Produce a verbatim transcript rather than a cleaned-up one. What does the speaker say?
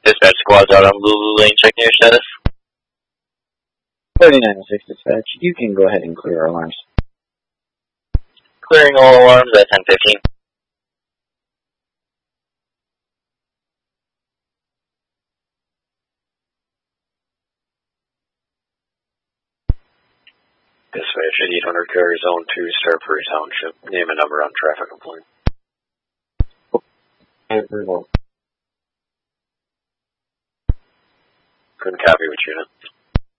Dispatch squad's out on Lulu Lane, checking your status. thirty-nine oh six Dispatch, you can go ahead and clear our alarms. Clearing all alarms at ten fifteen. Dispatch eight hundred carry zone two, Star Prairie Township. Name and number on traffic complaint. Approval. Couldn't copy which unit.